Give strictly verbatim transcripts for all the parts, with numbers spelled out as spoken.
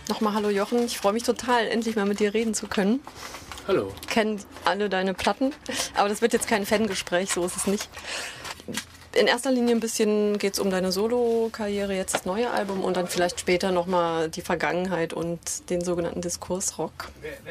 Nochmal hallo Jochen, ich freue mich total, endlich mal mit dir reden zu können. Hallo. Ich kenne alle deine Platten, aber das wird jetzt kein Fangespräch, so ist es nicht. In erster Linie ein bisschen geht es um deine Solo-Karriere, jetzt das neue Album und dann vielleicht später nochmal die Vergangenheit und den sogenannten Diskursrock.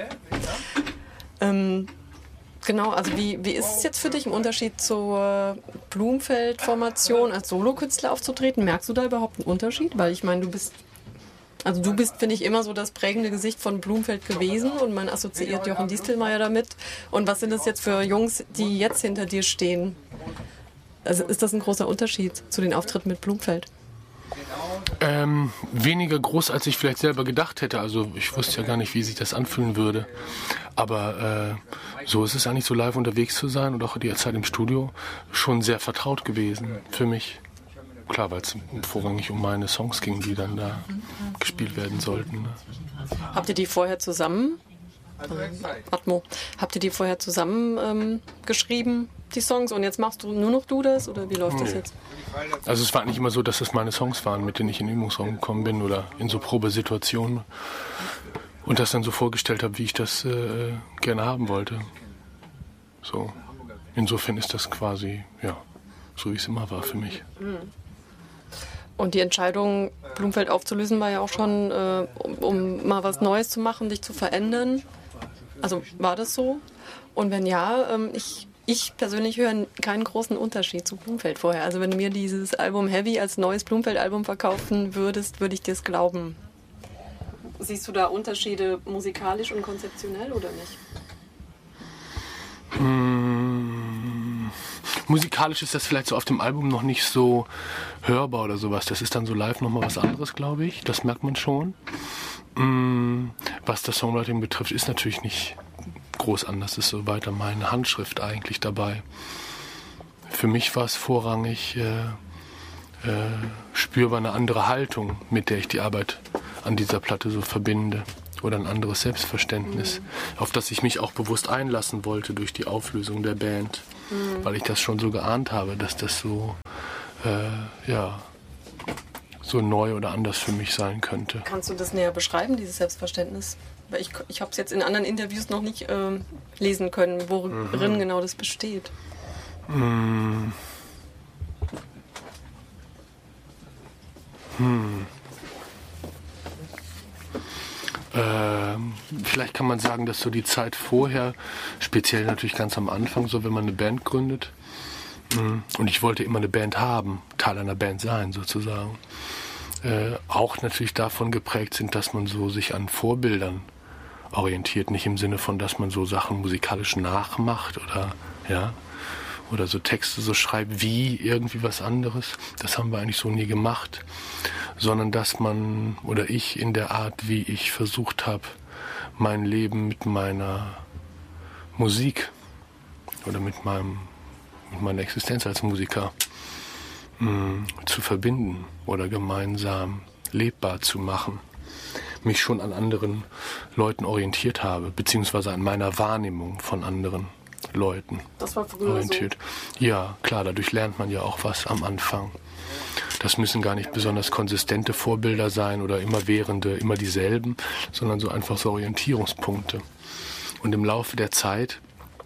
Ähm, genau, also wie, wie ist es jetzt für dich im Unterschied zur Blumfeld-Formation als Solokünstler aufzutreten? Merkst du da überhaupt einen Unterschied? Weil ich meine, du bist, also du bist, finde ich, immer so das prägende Gesicht von Blumfeld gewesen und man assoziiert Jochen Distelmeier damit. Und was sind das jetzt für Jungs, die jetzt hinter dir stehen? Also ist das ein großer Unterschied zu den Auftritten mit Blumfeld? Ähm, weniger groß, als ich vielleicht selber gedacht hätte. Also ich wusste ja gar nicht, wie sich das anfühlen würde. Aber äh, so ist es eigentlich so live unterwegs zu sein und auch die Zeit im Studio schon sehr vertraut gewesen für mich. Klar, weil es vorrangig um meine Songs ging, die dann da gespielt werden sollten. Ne? Habt ihr die vorher zusammen, ähm, Atmo, habt ihr die vorher zusammen ähm, geschrieben, die Songs, und jetzt machst du nur noch du das, oder wie läuft das Nee. jetzt? Also es war nicht immer so, dass es meine Songs waren, mit denen ich in den Übungsraum gekommen bin oder in so Probesituationen und das dann so vorgestellt habe, wie ich das äh, gerne haben wollte. So. Insofern ist das quasi, ja, so wie es immer war für mich. Und die Entscheidung, Blumfeld aufzulösen, war ja auch schon, äh, um, um mal was Neues zu machen, dich zu verändern. Also war das so? Und wenn ja, ähm, ich, ich persönlich höre keinen großen Unterschied zu Blumfeld vorher. Also wenn du mir dieses Album Heavy als neues Blumfeld-Album verkaufen würdest, würde ich dir es glauben. Siehst du da Unterschiede musikalisch und konzeptionell oder nicht? Mmh. Musikalisch ist das vielleicht so auf dem Album noch nicht so hörbar oder sowas. Das ist dann so live nochmal was anderes, glaube ich. Das merkt man schon. Mmh. Was das Songwriting betrifft, ist natürlich nicht groß anders. Ist so weiter meine Handschrift eigentlich dabei. Für mich war es vorrangig äh, äh, spürbar eine andere Haltung, mit der ich die Arbeit an dieser Platte so verbinde. Oder ein anderes Selbstverständnis, mhm. auf das ich mich auch bewusst einlassen wollte durch die Auflösung der Band. Mhm. Weil ich das schon so geahnt habe, dass das so, äh, ja, so neu oder anders für mich sein könnte. Kannst du das näher beschreiben, dieses Selbstverständnis? Weil ich, ich habe es jetzt in anderen Interviews noch nicht äh, lesen können, worin mhm. genau das besteht. Hm. Hm. Ähm, vielleicht kann man sagen, dass so die Zeit vorher, speziell natürlich ganz am Anfang, so wenn man eine Band gründet, mh, und ich wollte immer eine Band haben, Teil einer Band sein sozusagen, äh, auch natürlich davon geprägt sind, dass man so sich an Vorbildern orientiert, nicht im Sinne von, dass man so Sachen musikalisch nachmacht oder ja, oder so Texte so schreibt wie irgendwie was anderes. Das haben wir eigentlich so nie gemacht, sondern dass man oder ich in der Art, wie ich versucht habe, mein Leben mit meiner Musik oder mit meinem mit meiner Existenz als Musiker mh, zu verbinden oder gemeinsam lebbar zu machen, mich schon an anderen Leuten orientiert habe, beziehungsweise an meiner Wahrnehmung von anderen Leuten das war früher orientiert. So. Ja, klar, dadurch lernt man ja auch was am Anfang. Das müssen gar nicht besonders konsistente Vorbilder sein oder immerwährende, immer dieselben, sondern so einfach so Orientierungspunkte. Und im Laufe der Zeit,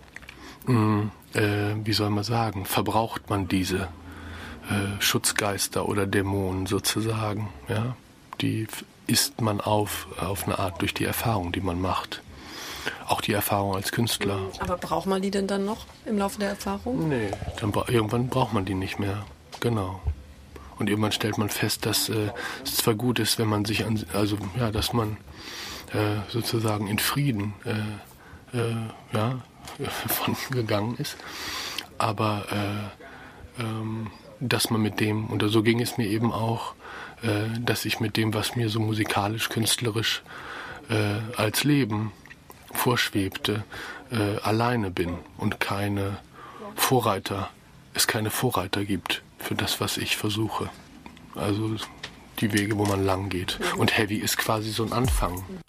mh, äh, wie soll man sagen, verbraucht man diese äh, Schutzgeister oder Dämonen sozusagen. Ja? Die isst man auf, auf eine Art durch die Erfahrung, die man macht. Auch die Erfahrung als Künstler. Aber braucht man die denn dann noch im Laufe der Erfahrung? Nee, dann bra- irgendwann braucht man die nicht mehr. Genau. Und irgendwann stellt man fest, dass äh, es zwar gut ist, wenn man sich an, also ja, dass man äh, sozusagen in Frieden äh, äh, ja, von gegangen ist, aber äh, ähm, dass man mit dem, und so ging es mir eben auch, äh, dass ich mit dem, was mir so musikalisch, künstlerisch äh, als Leben vorschwebte, äh, alleine bin und keine Vorreiter, es keine Vorreiter gibt für das, was ich versuche. Also die Wege, wo man lang geht. Und Heavy ist quasi so ein Anfang.